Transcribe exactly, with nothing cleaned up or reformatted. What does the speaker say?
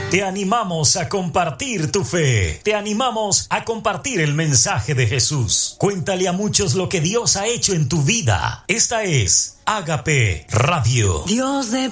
Te animamos a compartir tu fe. Te animamos a compartir el mensaje de Jesús. Cuéntale a muchos lo que Dios ha hecho en tu vida. Esta es Ágape Radio. Dios de